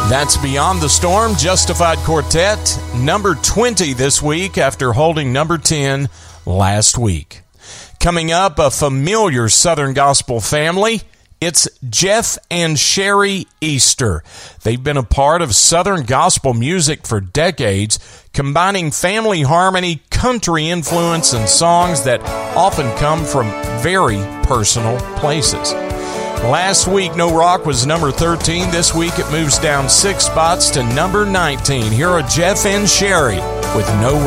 That's Beyond the Storm, Justified Quartet, number 20 this week after holding number 10 last week. Coming up, a familiar Southern gospel family. It's Jeff and Sherry Easter. They've been a part of Southern gospel music for decades, combining family harmony, country influence, and songs that often come from very personal places. Last week, No Rock was number 13. This week, it moves down 6 spots to number 19. Here are Jeff and Sherry with No